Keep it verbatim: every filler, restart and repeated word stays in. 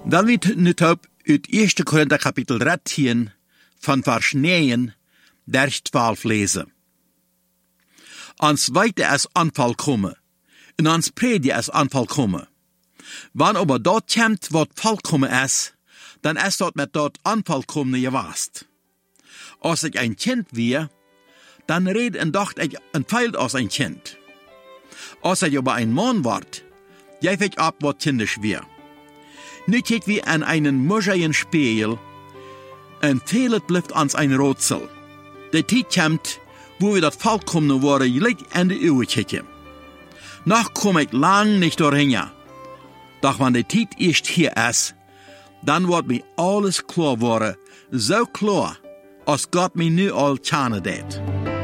Dan we nu op uit eerste Korinther kapitel dertien van vers negen der twaalf lezen. Ons weite es aanval komen, en ons predie es aanval komen. Wanneer aber dat komt wat volkomen is, dan is dat met dat aanval komen gewaast. Als ik een kind weer, dan red en dacht ik een veel als een kind. Als ik aber een man word, geef ik op wat kindisch weer. Nu kijken we aan einen mozaïen spiegel, en veel blijft ons een raadsel. De tijd komt, wo we dat volkomen worden, gelijk aan de uwe kijken. Nog kom ik lang niet doorheen. Doch wanneer de tijd eerst hier is, dan wordt mij alles klaar worden, zo klaar, als God mij nu al tjane deed.